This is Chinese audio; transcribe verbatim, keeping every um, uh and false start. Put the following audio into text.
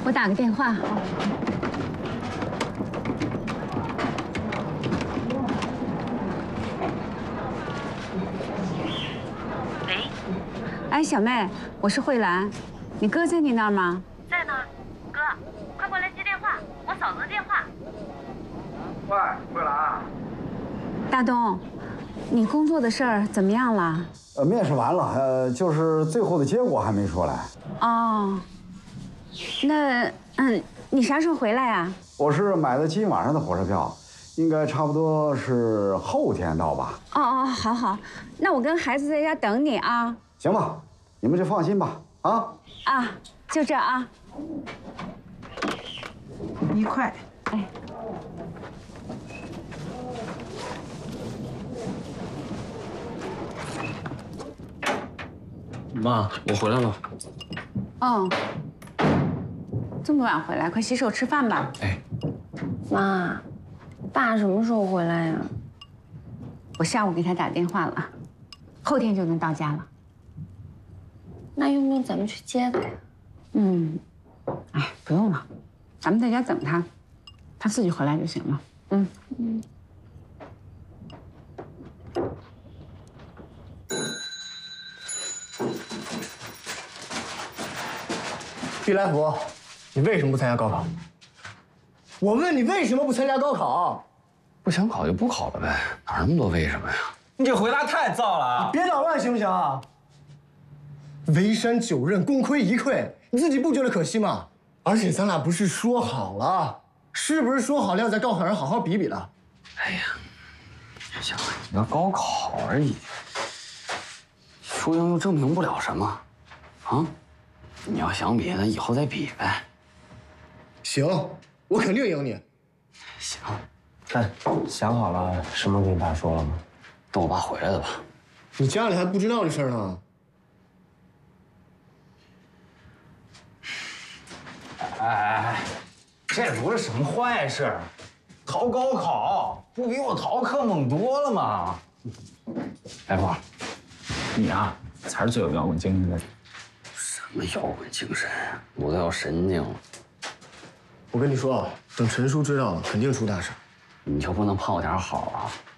我打个电话。喂，哎，小妹，我是慧兰，你哥在你那儿吗？ 在呢，哥，快过来接电话，我嫂子的电话。 喂，慧兰。 大东，你工作的事儿怎么样了？ 呃，面试完了，呃，就是最后的结果还没出来。 哦，那嗯，你啥时候回来呀？ 我是买的今晚上的火车票，应该差不多是后天到吧。 哦哦，好好，那我跟孩子在家等你啊。 行吧，你们就放心吧。啊啊，就这啊。 一块。 哎。 妈，我回来了。 哦，这么晚回来，快洗手吃饭吧。 哎， 妈，爸什么时候回来呀？ 我下午给他打电话了，后天就能到家了。 那用不用咱们去接他呀？ 嗯，哎，不用了，咱们在家等他，他自己回来就行了。嗯嗯。 毕来福，你为什么不参加高考？我问你为什么不参加高考？ 不想考就不考了呗，哪那么多为什么呀？ 你这回答太燥了！ 你别捣乱行不行？围山九仞，功亏一篑，你自己不觉得可惜吗？而且咱俩不是说好了，是不是说好了要在高考上好好比比的？ 哎呀，行了，一个高考而已，输赢又证明不了什么，啊？你要想比，那以后再比呗。 行，我肯定赢你。 行， 那想好了什么跟你爸说了吗？ 等我爸回来的吧。 你家里还不知道这事儿呢。 哎哎哎，这不是什么坏事，逃高考不比我逃课猛多了吗？ 来福，你啊才是最有摇滚精神的人。 什么摇滚精神？我都要神经了。 我跟你说啊，等陈叔知道了，肯定出大事。 你就不能盼我点好啊？